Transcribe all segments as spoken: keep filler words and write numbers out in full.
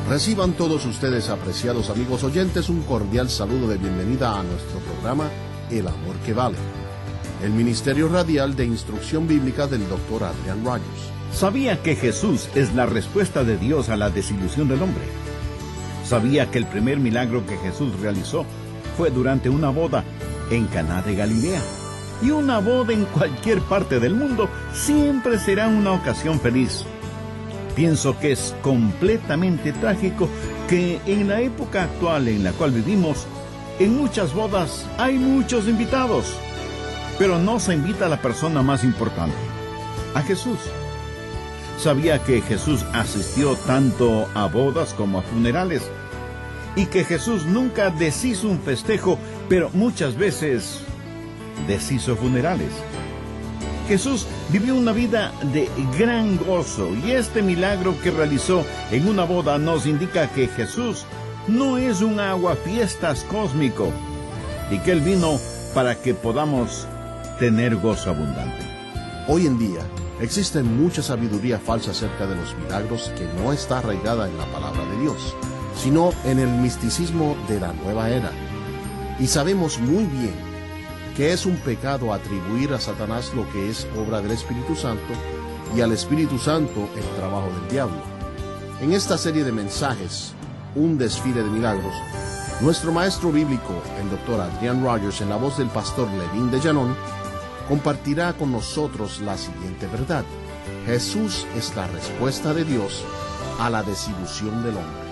Reciban todos ustedes, apreciados amigos oyentes, un cordial saludo de bienvenida a nuestro programa El Amor que Vale, el ministerio radial de instrucción bíblica del doctor Adrian Rogers. Sabía que Jesús es la respuesta de Dios a la desilusión del hombre. Sabía que el primer milagro que Jesús realizó fue durante una boda en Caná de Galilea. Y una boda en cualquier parte del mundo siempre será una ocasión feliz. Pienso que es completamente trágico que en la época actual en la cual vivimos, en muchas bodas hay muchos invitados, pero no se invita a la persona más importante, a Jesús. Sabía que Jesús asistió tanto a bodas como a funerales, y que Jesús nunca deshizo un festejo, pero muchas veces deshizo funerales. Jesús vivió una vida de gran gozo, y este milagro que realizó en una boda nos indica que Jesús no es un aguafiestas cósmico, y que Él vino para que podamos tener gozo abundante. Hoy en día existe mucha sabiduría falsa acerca de los milagros que no está arraigada en la palabra de Dios, sino en el misticismo de la nueva era. Y sabemos muy bien que es un pecado atribuir a Satanás lo que es obra del Espíritu Santo y al Espíritu Santo el trabajo del diablo. En esta serie de mensajes, un desfile de milagros, nuestro maestro bíblico, el doctor Adrian Rogers, en la voz del pastor Levín de Llanón, compartirá con nosotros la siguiente verdad: Jesús es la respuesta de Dios a la desilusión del hombre.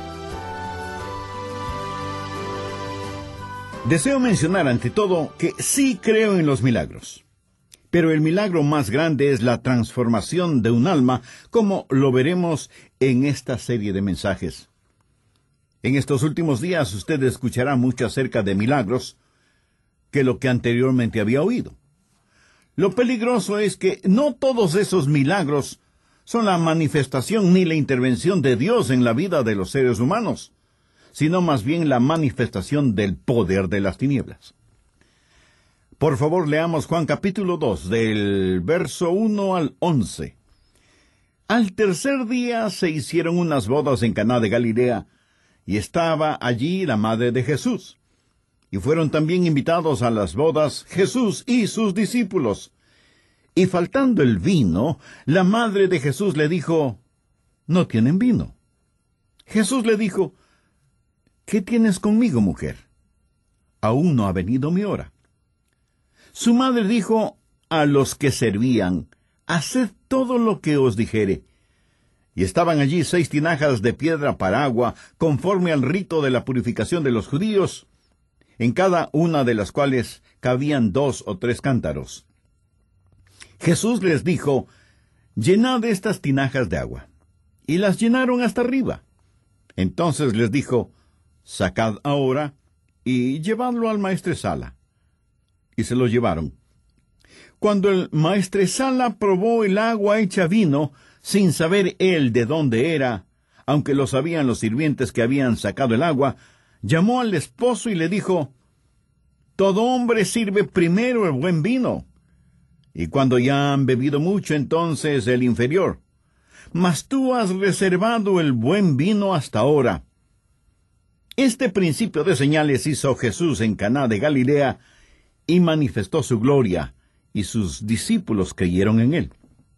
Deseo mencionar ante todo que sí creo en los milagros, pero el milagro más grande es la transformación de un alma, como lo veremos en esta serie de mensajes. En estos últimos días usted escuchará mucho acerca de milagros que lo que anteriormente había oído. Lo peligroso es que no todos esos milagros son la manifestación ni la intervención de Dios en la vida de los seres humanos, sino más bien la manifestación del poder de las tinieblas. Por favor, leamos Juan capítulo dos, del verso uno al once. Al tercer día se hicieron unas bodas en Caná de Galilea, y estaba allí la madre de Jesús. Y fueron también invitados a las bodas Jesús y sus discípulos. Y faltando el vino, la madre de Jesús le dijo: «No tienen vino». Jesús le dijo: «¿Qué tienes conmigo, mujer? Aún no ha venido mi hora». Su madre dijo a los que servían: «Haced todo lo que os dijere». Y estaban allí seis tinajas de piedra para agua, conforme al rito de la purificación de los judíos, en cada una de las cuales cabían dos o tres cántaros. Jesús les dijo: «Llenad estas tinajas de agua». Y las llenaron hasta arriba. Entonces les dijo: «Sacad ahora y llevadlo al maestresala». Y se lo llevaron. Cuando el maestresala probó el agua hecha vino, sin saber él de dónde era, aunque lo sabían los sirvientes que habían sacado el agua, llamó al esposo y le dijo: «Todo hombre sirve primero el buen vino, y cuando ya han bebido mucho, entonces el inferior. Mas tú has reservado el buen vino hasta ahora». Este principio de señales hizo Jesús en Caná de Galilea y manifestó su gloria, y sus discípulos creyeron en él.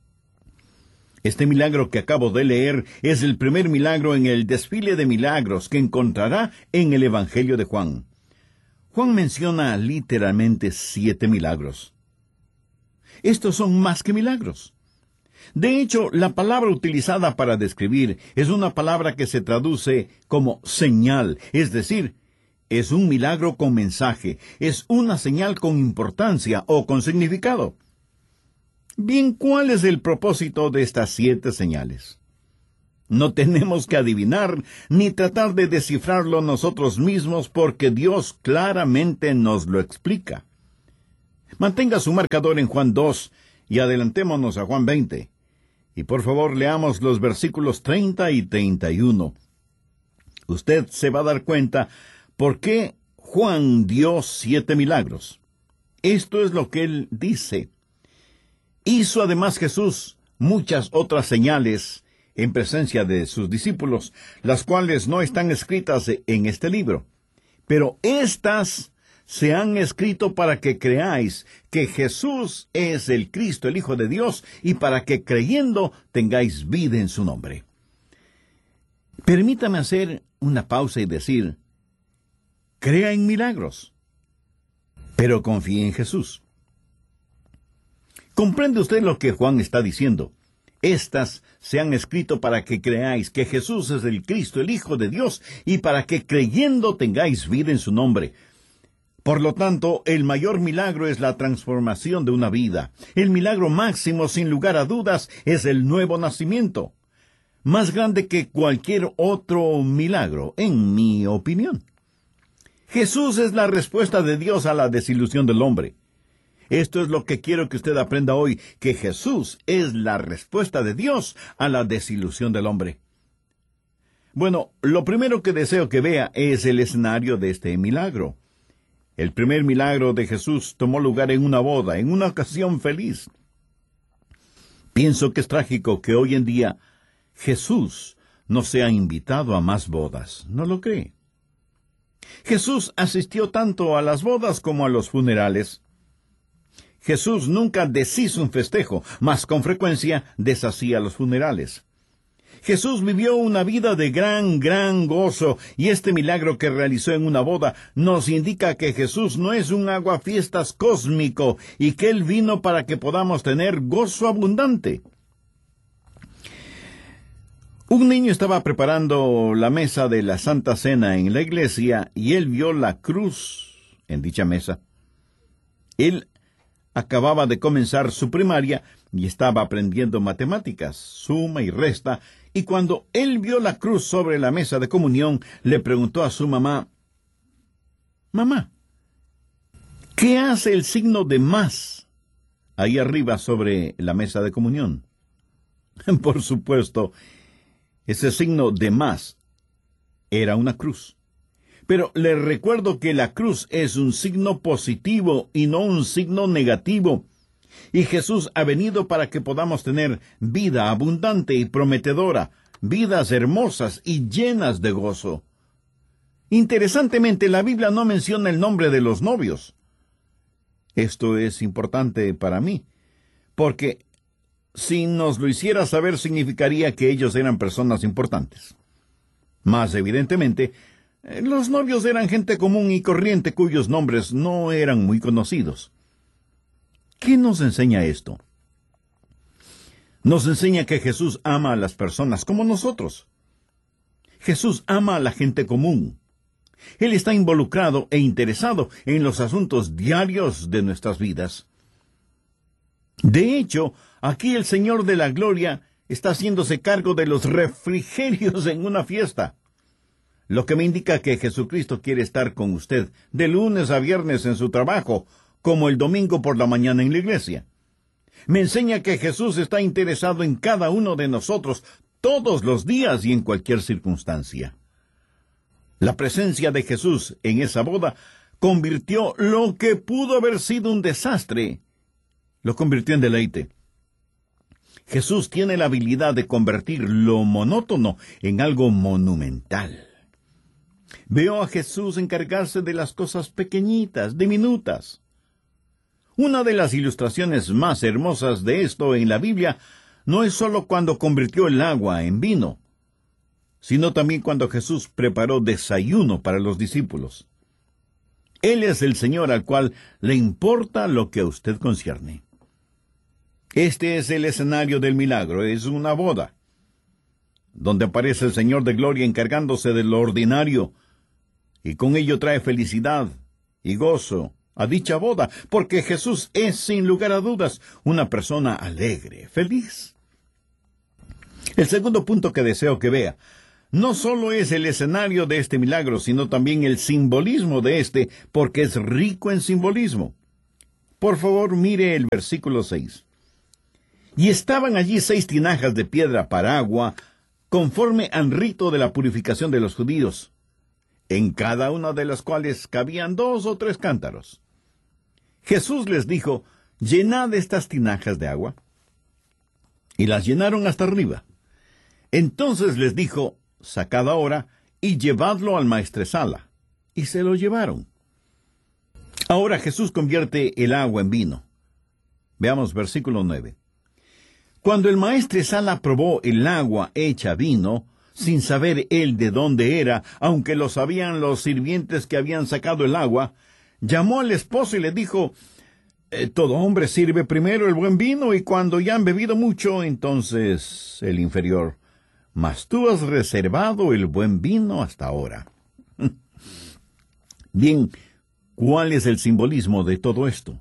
Este milagro que acabo de leer es el primer milagro en el desfile de milagros que encontrará en el Evangelio de Juan. Juan menciona literalmente siete milagros. Estos son más que milagros. De hecho, la palabra utilizada para describir es una palabra que se traduce como señal, es decir, es un milagro con mensaje, es una señal con importancia o con significado. Bien, ¿cuál es el propósito de estas siete señales? No tenemos que adivinar ni tratar de descifrarlo nosotros mismos, porque Dios claramente nos lo explica. Mantenga su marcador en Juan dos y adelantémonos a Juan veinte. Y por favor leamos los versículos treinta y treinta y uno. Usted se va a dar cuenta por qué Juan dio siete milagros. Esto es lo que él dice. Hizo además Jesús muchas otras señales en presencia de sus discípulos, las cuales no están escritas en este libro. Pero éstas se han escrito para que creáis que Jesús es el Cristo, el Hijo de Dios, y para que creyendo tengáis vida en su nombre. Permítame hacer una pausa y decir, crea en milagros, pero confíe en Jesús. ¿Comprende usted lo que Juan está diciendo? Estas se han escrito para que creáis que Jesús es el Cristo, el Hijo de Dios, y para que creyendo tengáis vida en su nombre. Por lo tanto, el mayor milagro es la transformación de una vida. El milagro máximo, sin lugar a dudas, es el nuevo nacimiento. Más grande que cualquier otro milagro, en mi opinión. Jesús es la respuesta de Dios a la desilusión del hombre. Esto es lo que quiero que usted aprenda hoy, que Jesús es la respuesta de Dios a la desilusión del hombre. Bueno, lo primero que deseo que vea es el escenario de este milagro. El primer milagro de Jesús tomó lugar en una boda, en una ocasión feliz. Pienso que es trágico que hoy en día Jesús no sea invitado a más bodas. ¿No lo cree? Jesús asistió tanto a las bodas como a los funerales. Jesús nunca deshizo un festejo, mas con frecuencia deshacía los funerales. Jesús vivió una vida de gran, gran gozo, y este milagro que realizó en una boda nos indica que Jesús no es un aguafiestas cósmico, y que Él vino para que podamos tener gozo abundante. Un niño estaba preparando la mesa de la Santa Cena en la iglesia, y él vio la cruz en dicha mesa. Él acababa de comenzar su primaria y estaba aprendiendo matemáticas, suma y resta, y cuando él vio la cruz sobre la mesa de comunión, le preguntó a su mamá, «Mamá, ¿qué hace el signo de más ahí arriba sobre la mesa de comunión?» Por supuesto, ese signo de más era una cruz. Pero le recuerdo que la cruz es un signo positivo y no un signo negativo. Y Jesús ha venido para que podamos tener vida abundante y prometedora, vidas hermosas y llenas de gozo. Interesantemente, la Biblia no menciona el nombre de los novios. Esto es importante para mí, porque si nos lo hiciera saber significaría que ellos eran personas importantes. Más evidentemente, los novios eran gente común y corriente cuyos nombres no eran muy conocidos. ¿Qué nos enseña esto? Nos enseña que Jesús ama a las personas como nosotros. Jesús ama a la gente común. Él está involucrado e interesado en los asuntos diarios de nuestras vidas. De hecho, aquí el Señor de la Gloria está haciéndose cargo de los refrigerios en una fiesta. Lo que me indica que Jesucristo quiere estar con usted de lunes a viernes en su trabajo, como el domingo por la mañana en la iglesia. Me enseña que Jesús está interesado en cada uno de nosotros todos los días y en cualquier circunstancia. La presencia de Jesús en esa boda convirtió lo que pudo haber sido un desastre, lo convirtió en deleite. Jesús tiene la habilidad de convertir lo monótono en algo monumental. Veo a Jesús encargarse de las cosas pequeñitas, diminutas. Una de las ilustraciones más hermosas de esto en la Biblia no es sólo cuando convirtió el agua en vino, sino también cuando Jesús preparó desayuno para los discípulos. Él es el Señor al cual le importa lo que a usted concierne. Este es el escenario del milagro, es una boda, donde aparece el Señor de Gloria encargándose de lo ordinario, y con ello trae felicidad y gozo a dicha boda, porque Jesús es, sin lugar a dudas, una persona alegre, feliz. El segundo punto que deseo que vea, no solo es el escenario de este milagro, sino también el simbolismo de este, porque es rico en simbolismo. Por favor, mire el versículo seis. Y estaban allí seis tinajas de piedra para agua, conforme al rito de la purificación de los judíos, en cada una de las cuales cabían dos o tres cántaros. Jesús les dijo, llenad estas tinajas de agua. Y las llenaron hasta arriba. Entonces les dijo, sacad ahora y llevadlo al maestresala. Y se lo llevaron. Ahora Jesús convierte el agua en vino. Veamos versículo nueve. Cuando el maestresala probó el agua hecha vino, sin saber él de dónde era, aunque lo sabían los sirvientes que habían sacado el agua, llamó al esposo y le dijo, eh, todo hombre sirve primero el buen vino y cuando ya han bebido mucho, entonces el inferior. Mas tú has reservado el buen vino hasta ahora. Bien, ¿cuál es el simbolismo de todo esto?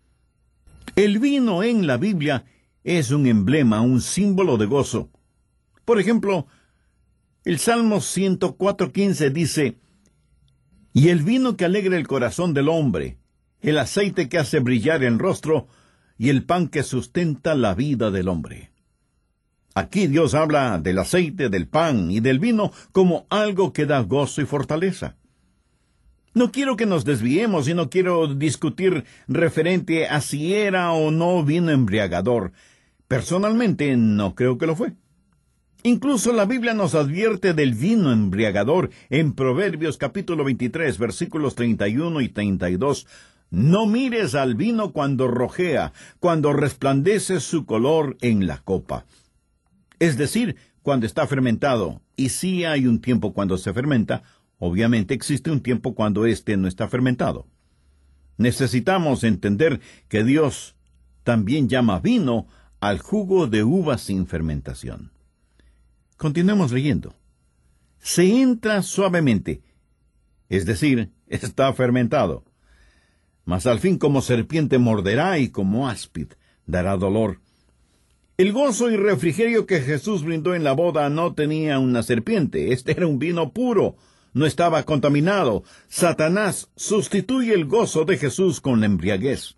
El vino en la Biblia es un emblema, un símbolo de gozo. Por ejemplo, el Salmo ciento cuatro quince dice, y el vino que alegra el corazón del hombre, el aceite que hace brillar el rostro, y el pan que sustenta la vida del hombre. Aquí Dios habla del aceite, del pan y del vino como algo que da gozo y fortaleza. No quiero que nos desviemos y no quiero discutir referente a si era o no vino embriagador. Personalmente no creo que lo fue. Incluso la Biblia nos advierte del vino embriagador en Proverbios capítulo veintitrés, versículos treinta y uno y treinta y dos. No mires al vino cuando rojea, cuando resplandece su color en la copa. Es decir, cuando está fermentado. Y sí hay un tiempo cuando se fermenta, obviamente existe un tiempo cuando éste no está fermentado. Necesitamos entender que Dios también llama vino al jugo de uvas sin fermentación. Continuemos leyendo. Se entra suavemente, es decir, está fermentado. Mas al fin como serpiente morderá y como áspid dará dolor. El gozo y refrigerio que Jesús brindó en la boda no tenía una serpiente. Este era un vino puro, no estaba contaminado. Satanás sustituye el gozo de Jesús con la embriaguez.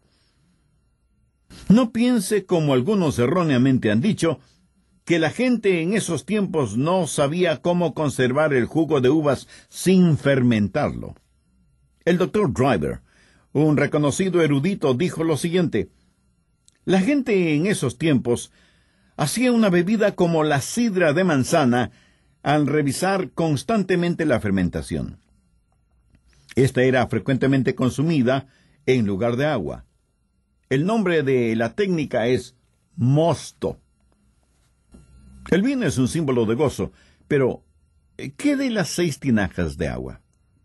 No piense, como algunos erróneamente han dicho, que la gente en esos tiempos no sabía cómo conservar el jugo de uvas sin fermentarlo. El doctor Driver, un reconocido erudito, dijo lo siguiente: la gente en esos tiempos hacía una bebida como la sidra de manzana al revisar constantemente la fermentación. Esta era frecuentemente consumida en lugar de agua. El nombre de la técnica es mosto. El vino es un símbolo de gozo, pero ¿qué de las seis tinajas de agua?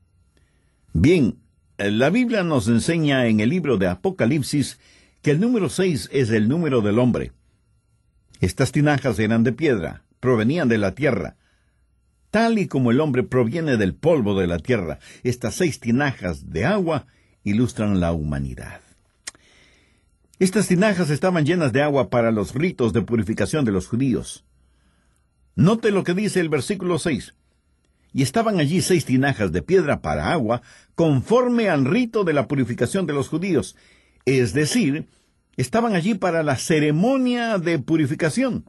Bien, la Biblia nos enseña en el libro de Apocalipsis que el número seis es el número del hombre. Estas tinajas eran de piedra, provenían de la tierra. Tal y como el hombre proviene del polvo de la tierra, estas seis tinajas de agua ilustran la humanidad. Estas tinajas estaban llenas de agua para los ritos de purificación de los judíos. Note lo que dice el versículo seis. Y estaban allí seis tinajas de piedra para agua, conforme al rito de la purificación de los judíos. Es decir, estaban allí para la ceremonia de purificación.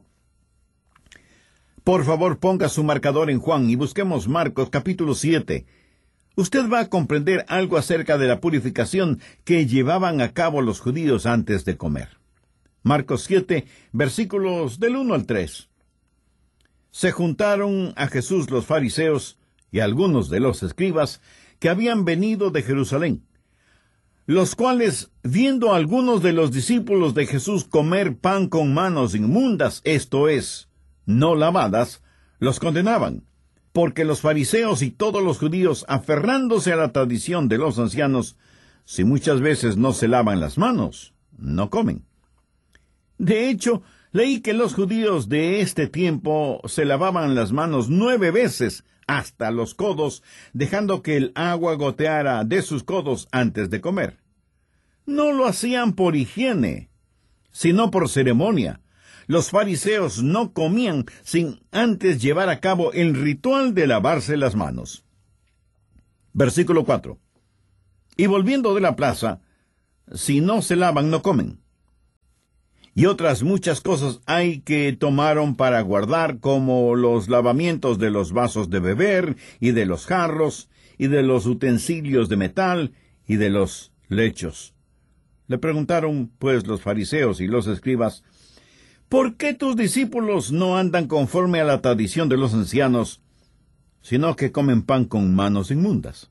Por favor, ponga su marcador en Juan y busquemos Marcos capítulo siete. Usted va a comprender algo acerca de la purificación que llevaban a cabo los judíos antes de comer. Marcos siete, versículos del uno al tres. Se juntaron a Jesús los fariseos y algunos de los escribas que habían venido de Jerusalén, los cuales, viendo a algunos de los discípulos de Jesús comer pan con manos inmundas, esto es, no lavadas, los condenaban, porque los fariseos y todos los judíos, aferrándose a la tradición de los ancianos, si muchas veces no se lavan las manos, no comen. De hecho, leí que los judíos de este tiempo se lavaban las manos nueve veces hasta los codos, dejando que el agua goteara de sus codos antes de comer. No lo hacían por higiene, sino por ceremonia. Los fariseos no comían sin antes llevar a cabo el ritual de lavarse las manos. Versículo cuatro. Y volviendo de la plaza, si no se lavan, no comen. Y otras muchas cosas hay que tomaron para guardar, como los lavamientos de los vasos de beber, y de los jarros, y de los utensilios de metal, y de los lechos. Le preguntaron, pues, los fariseos y los escribas, ¿por qué tus discípulos no andan conforme a la tradición de los ancianos, sino que comen pan con manos inmundas?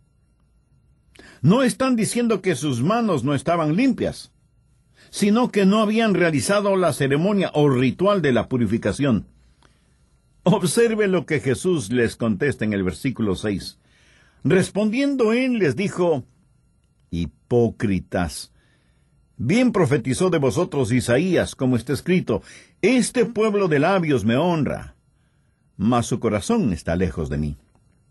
No están diciendo que sus manos no estaban limpias, sino que no habían realizado la ceremonia o ritual de la purificación. Observe lo que Jesús les contesta en el versículo seis. Respondiendo él les dijo: hipócritas, bien profetizó de vosotros Isaías, como está escrito: este pueblo de labios me honra, mas su corazón está lejos de mí.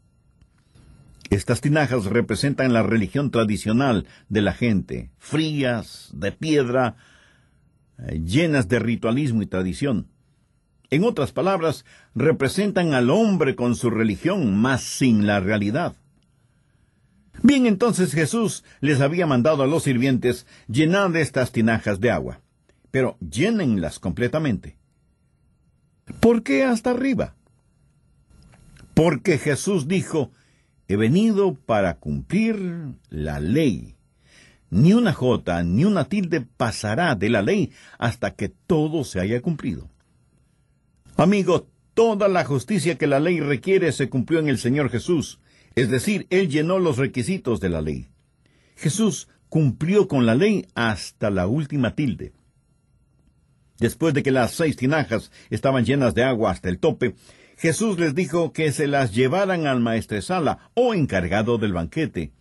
Estas tinajas representan la religión tradicional de la gente, frías, de piedra, llenas de ritualismo y tradición. En otras palabras, representan al hombre con su religión, mas sin la realidad. Bien, entonces Jesús les había mandado a los sirvientes llenar estas tinajas de agua, pero llénenlas completamente. ¿Por qué hasta arriba? Porque Jesús dijo: he venido para cumplir la ley. Ni una jota ni una tilde pasará de la ley hasta que todo se haya cumplido. Amigo, toda la justicia que la ley requiere se cumplió en el Señor Jesús. Es decir, Él llenó los requisitos de la ley. Jesús cumplió con la ley hasta la última tilde. Después de que las seis tinajas estaban llenas de agua hasta el tope, Jesús les dijo que se las llevaran al maestresala o encargado del banquete.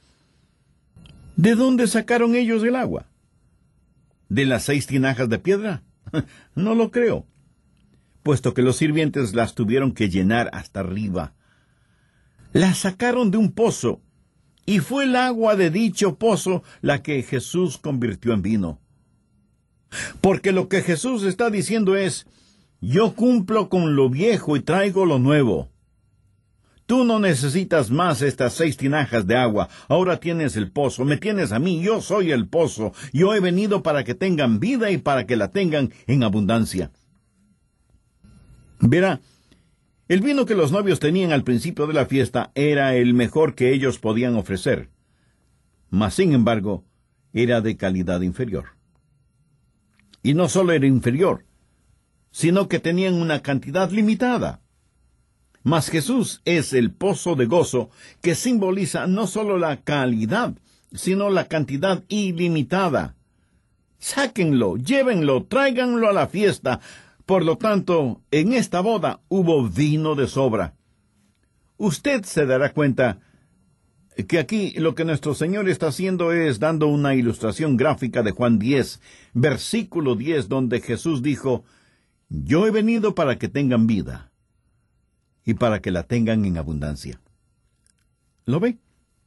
¿De dónde sacaron ellos el agua? ¿De las seis tinajas de piedra? No lo creo, puesto que los sirvientes las tuvieron que llenar hasta arriba. Las sacaron de un pozo, y fue el agua de dicho pozo la que Jesús convirtió en vino. Porque lo que Jesús está diciendo es: yo cumplo con lo viejo y traigo lo nuevo. Tú no necesitas más estas seis tinajas de agua, ahora tienes el pozo, me tienes a mí, yo soy el pozo, yo he venido para que tengan vida y para que la tengan en abundancia. Verá, el vino que los novios tenían al principio de la fiesta era el mejor que ellos podían ofrecer, mas sin embargo, era de calidad inferior. Y no solo era inferior, sino que tenían una cantidad limitada. Mas Jesús es el pozo de gozo que simboliza no solo la calidad, sino la cantidad ilimitada. Sáquenlo, llévenlo, tráiganlo a la fiesta. Por lo tanto, en esta boda hubo vino de sobra. Usted se dará cuenta que aquí lo que nuestro Señor está haciendo es dando una ilustración gráfica de Juan diez, versículo diez, donde Jesús dijo: yo he venido para que tengan vida, y para que la tengan en abundancia. ¿Lo ve?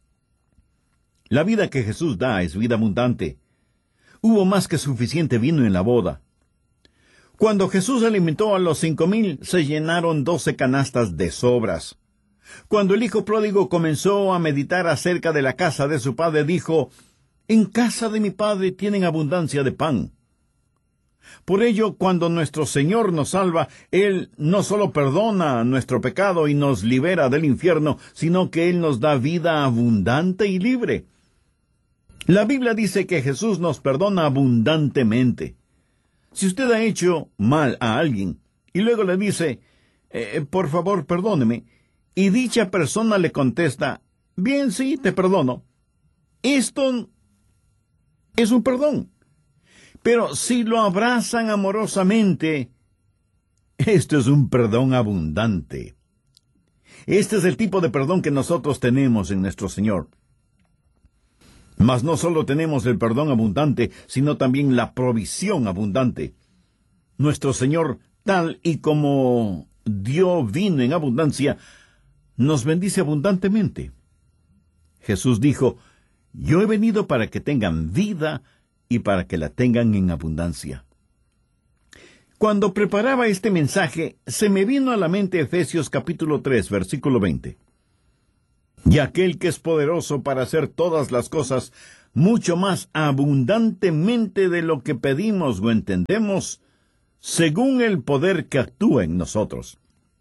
La vida que Jesús da es vida abundante. Hubo más que suficiente vino en la boda. Cuando Jesús alimentó a los cinco mil, se llenaron doce canastas de sobras. Cuando el hijo pródigo comenzó a meditar acerca de la casa de su padre, dijo: en casa de mi padre tienen abundancia de pan. Por ello, cuando nuestro Señor nos salva, Él no solo perdona nuestro pecado y nos libera del infierno, sino que Él nos da vida abundante y libre. La Biblia dice que Jesús nos perdona abundantemente. Si usted ha hecho mal a alguien y luego le dice: eh, por favor, perdóneme, y dicha persona le contesta: bien, sí, te perdono, esto es un perdón. Pero si lo abrazan amorosamente, esto es un perdón abundante. Este es el tipo de perdón que nosotros tenemos en nuestro Señor. Mas no solo tenemos el perdón abundante, sino también la provisión abundante. Nuestro Señor, tal y como dio vino en abundancia, nos bendice abundantemente. Jesús dijo: yo he venido para que tengan vida y para que la tengan en abundancia. Cuando preparaba este mensaje, se me vino a la mente Efesios capítulo tres, versículo veinte. Y aquel que es poderoso para hacer todas las cosas mucho más abundantemente de lo que pedimos o entendemos, según el poder que actúa en nosotros.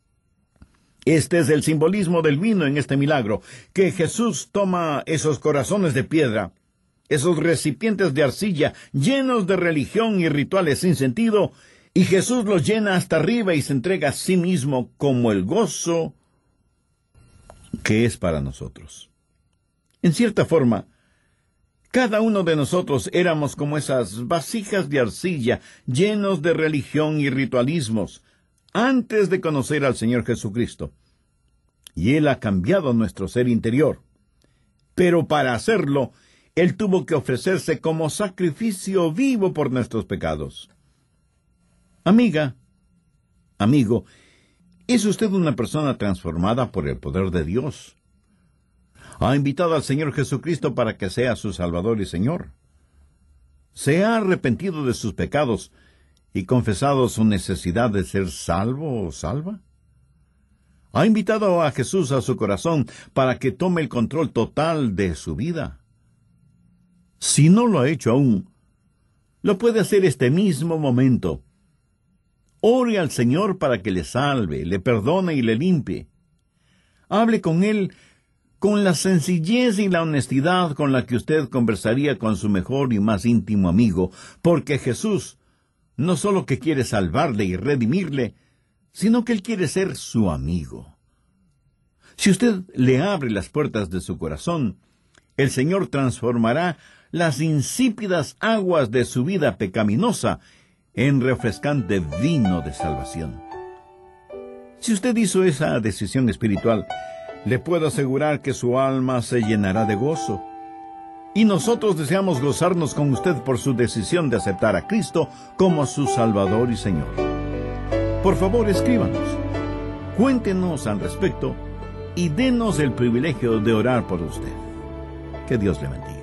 Este es el simbolismo del vino en este milagro, que Jesús toma esos corazones de piedra, esos recipientes de arcilla llenos de religión y rituales sin sentido, Y Jesús los llena hasta arriba y se entrega a sí mismo como el gozo que es para nosotros. En cierta forma, cada uno de nosotros éramos como esas vasijas de arcilla llenos de religión y ritualismos antes de conocer al Señor Jesucristo. Y Él ha cambiado nuestro ser interior. Pero para hacerlo, Él tuvo que ofrecerse como sacrificio vivo por nuestros pecados. Amiga, amigo, ¿es usted una persona transformada por el poder de Dios? ¿Ha invitado al Señor Jesucristo para que sea su Salvador y Señor? ¿Se ha arrepentido de sus pecados y confesado su necesidad de ser salvo o salva? ¿Ha invitado a Jesús a su corazón para que tome el control total de su vida? Si no lo ha hecho aún, lo puede hacer este mismo momento. Ore al Señor para que le salve, le perdone y le limpie. Hable con Él con la sencillez y la honestidad con la que usted conversaría con su mejor y más íntimo amigo, porque Jesús no solo que quiere salvarle y redimirle, sino que Él quiere ser su amigo. Si usted le abre las puertas de su corazón, el Señor transformará las insípidas aguas de su vida pecaminosa en refrescante vino de salvación. Si usted hizo esa decisión espiritual, le puedo asegurar que su alma se llenará de gozo. Y nosotros deseamos gozarnos con usted por su decisión de aceptar a Cristo como su Salvador y Señor. Por favor, escríbanos, cuéntenos al respecto y denos el privilegio de orar por usted. Que Dios le bendiga.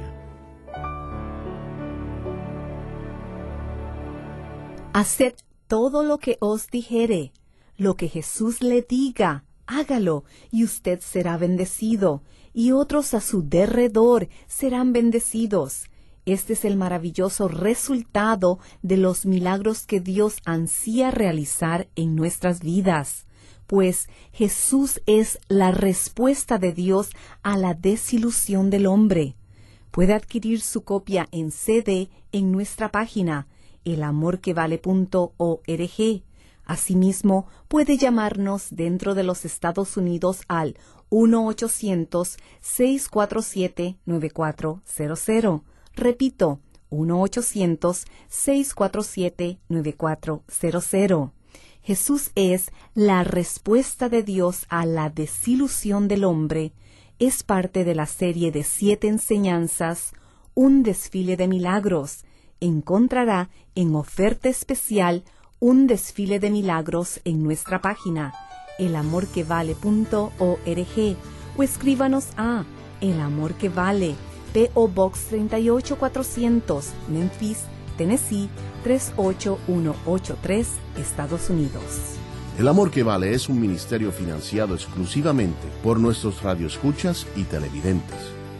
Haced todo lo que os dijere, lo que Jesús le diga, hágalo, y usted será bendecido, y otros a su derredor serán bendecidos. Este es el maravilloso resultado de los milagros que Dios ansía realizar en nuestras vidas, pues Jesús es la respuesta de Dios a la desilusión del hombre. Puede adquirir su copia en C D en nuestra página el amor que vale punto org. Asimismo, puede llamarnos dentro de los Estados Unidos al uno ochocientos, seis cuatro siete, nueve cuatro cero cero. Repito, uno ochocientos, seis cuatro siete, nueve cuatro cero cero. Jesús es la respuesta de Dios a la desilusión del hombre. Es parte de la serie de siete enseñanzas, un desfile de milagros. Encontrará en oferta especial un desfile de milagros en nuestra página, el amor que vale punto org, o escríbanos a El Amor que Vale, P O Box treinta y ocho cuatrocientos, Memphis, Tennessee tres ocho uno ocho tres, Estados Unidos. El Amor que Vale es un ministerio financiado exclusivamente por nuestros radioescuchas y televidentes.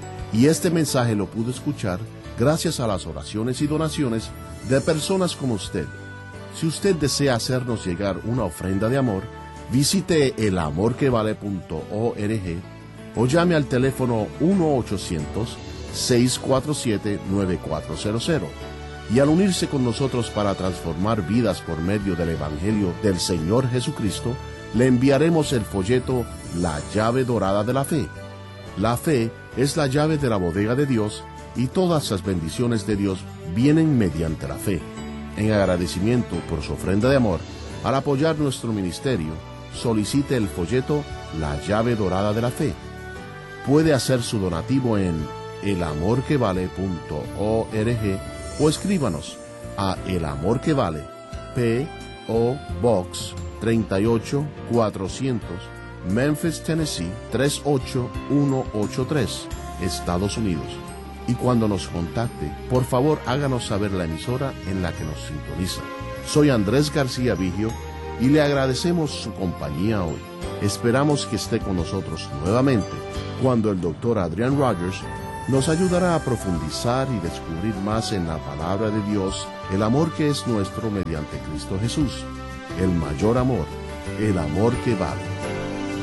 Y este mensaje lo pudo escuchar gracias a las oraciones y donaciones de personas como usted. Si usted desea hacernos llegar una ofrenda de amor, visite el amor que vale punto org o llame al teléfono uno ochocientos, seis cuatro siete, nueve cuatro cero cero. Y al unirse con nosotros para transformar vidas por medio del Evangelio del Señor Jesucristo, le enviaremos el folleto La llave dorada de la fe. La fe es la llave de la bodega de Dios y todas las bendiciones de Dios vienen mediante la fe. En agradecimiento por su ofrenda de amor, al apoyar nuestro ministerio, solicite el folleto La llave dorada de la fe. Puede hacer su donativo en el amor que vale punto org o escríbanos a El Amor que Vale, P O Box treinta y ocho cuatrocientos, Memphis, Tennessee tres ocho uno ocho tres, Estados Unidos. Y cuando nos contacte, por favor háganos saber la emisora en la que nos sintoniza. Soy Andrés García Vigio y le agradecemos su compañía hoy. Esperamos que esté con nosotros nuevamente cuando el doctor Adrian Rogers nos ayudará a profundizar y descubrir más en la palabra de Dios el amor que es nuestro mediante Cristo Jesús, el mayor amor, el amor que vale.